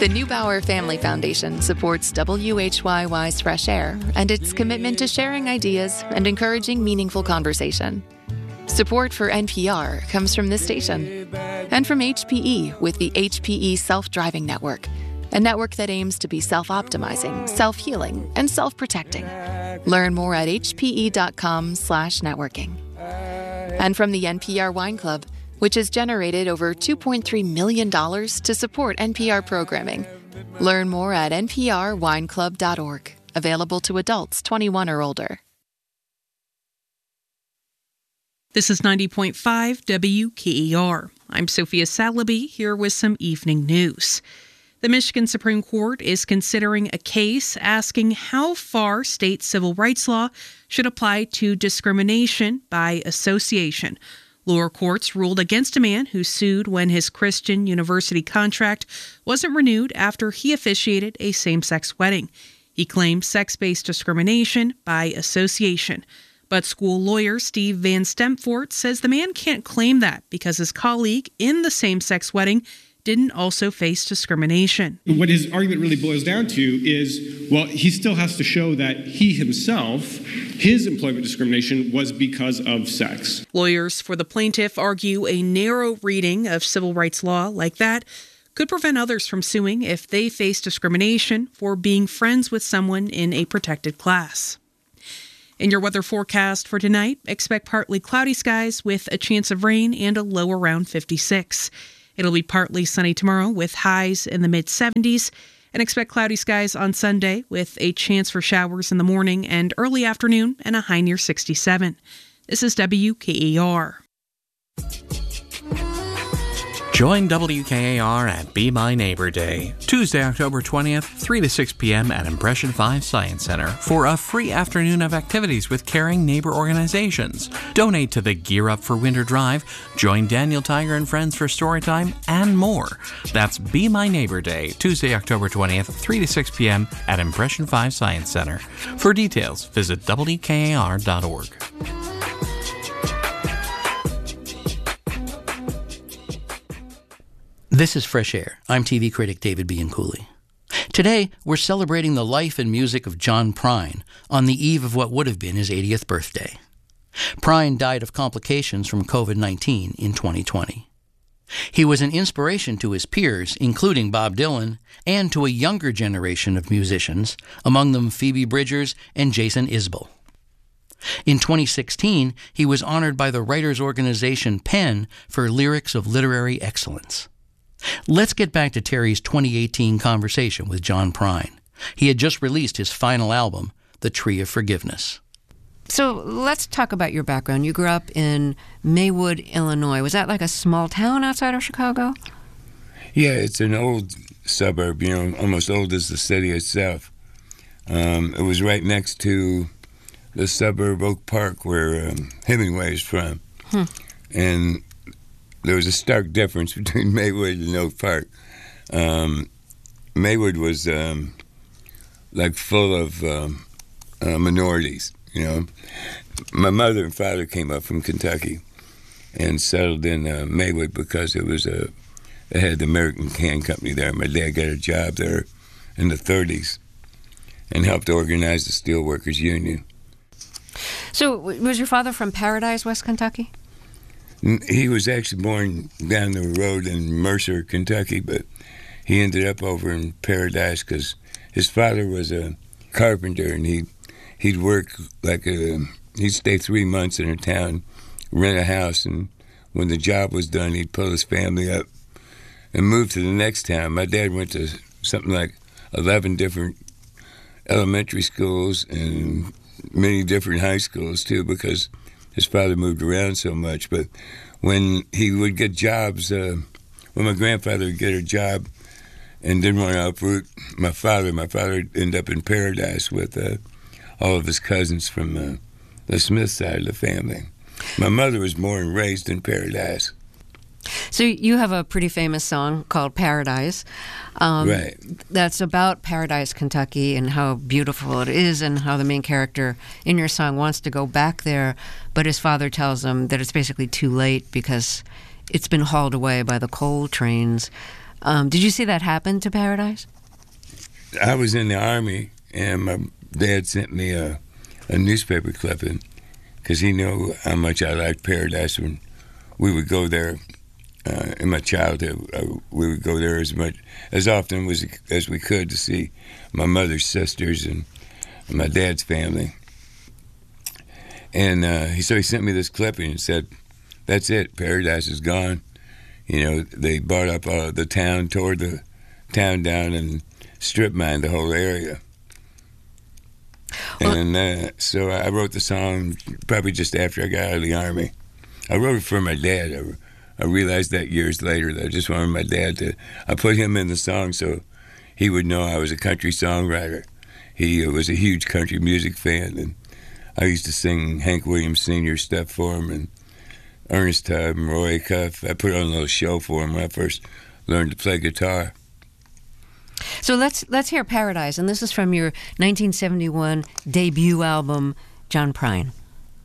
The Neubauer Family Foundation supports WHYY's Fresh Air and its commitment to sharing ideas and encouraging meaningful conversation. Support for NPR comes from this station and from HPE with the HPE Self-Driving Network, a network that aims to be self-optimizing, self-healing, and self-protecting. Learn more at hpe.com/networking. And from the NPR Wine Club, which has generated over $2.3 million to support NPR programming. Learn more at nprwineclub.org. Available to adults 21 or older. This is 90.5 WKER. I'm Sophia Salaby here with some evening news. The Michigan Supreme Court is considering a case asking how far state civil rights law should apply to discrimination by association. Lower courts ruled against a man who sued when his Christian university contract wasn't renewed after he officiated a same-sex wedding. He claimed sex-based discrimination by association. But school lawyer Steve Van Stempfort says the man can't claim that because his colleague in the same-sex wedding didn't also face discrimination. What his argument really boils down to is, well, he still has to show that he himself, his employment discrimination was because of sex. Lawyers for the plaintiff argue a narrow reading of civil rights law like that could prevent others from suing if they face discrimination for being friends with someone in a protected class. In your weather forecast for tonight, expect partly cloudy skies with a chance of rain and a low around 56. It'll be partly sunny tomorrow with highs in the mid-70s, and expect cloudy skies on Sunday with a chance for showers in the morning and early afternoon and a high near 67. This is WKER. Join WKAR at Be My Neighbor Day, Tuesday, October 20th, 3 to 6 p.m. at Impression 5 Science Center for a free afternoon of activities with caring neighbor organizations. Donate to the Gear Up for Winter Drive, join Daniel Tiger and friends for storytime, and more. That's Be My Neighbor Day, Tuesday, October 20th, 3 to 6 p.m. at Impression 5 Science Center. For details, visit WKAR.org. This is Fresh Air. I'm TV critic David Bianculli. Today, we're celebrating the life and music of John Prine on the eve of what would have been his 80th birthday. Prine died of complications from COVID-19 in 2020. He was an inspiration to his peers, including Bob Dylan, and to a younger generation of musicians, among them Phoebe Bridgers and Jason Isbell. In 2016, he was honored by the writers' organization PEN for Lyrics of Literary Excellence. Let's get back to Terry's 2018 conversation with John Prine. He had just released his final album, The Tree of Forgiveness. So let's talk about your background. You grew up in Maywood, Illinois. Was that like a small town outside of Chicago? Yeah, it's an old suburb, almost old as the city itself. It was right next to the suburb Oak Park where Hemingway is from. And there was a stark difference between Maywood and Oak Park. Maywood was like full of minorities, My mother and father came up from Kentucky and settled in Maywood because it was they had the American Can Company there. My dad got a job there in the 30s and helped organize the Steelworkers Union. So was your father from Paradise, West Kentucky? He was actually born down the road in Mercer, Kentucky, but he ended up over in Paradise because his father was a carpenter, and he'd work he'd stay 3 months in a town, rent a house, and when the job was done, he'd pull his family up and move to the next town. My dad went to something like 11 different elementary schools and many different high schools, too, because his father moved around so much. But when he would get jobs, when my grandfather would get a job and didn't want to uproot my father ended up in Paradise with all of his cousins from the Smith side of the family. My mother was born and raised in Paradise. So you have a pretty famous song called Paradise. Right. That's about Paradise, Kentucky, and how beautiful it is, and how the main character in your song wants to go back there, but his father tells him that it's basically too late because it's been hauled away by the coal trains. Did you see that happen to Paradise? I was in the Army, and my dad sent me a newspaper clipping because he knew how much I liked Paradise. When we would go there in my childhood, we would go there as often as we could to see my mother's sisters and my dad's family. And so he sent me this clipping and said, "That's it, Paradise is gone. You know, they bought up the town, tore the town down, and strip mined the whole area." And so I wrote the song probably just after I got out of the Army. I wrote it for my dad. I realized that years later that I just wanted my dad I put him in the song so he would know I was a country songwriter. He was a huge country music fan, and I used to sing Hank Williams Sr. stuff for him, and Ernest Tubb and Roy Cuff. I put on a little show for him when I first learned to play guitar. So let's hear Paradise, and this is from your 1971 debut album, John Prine.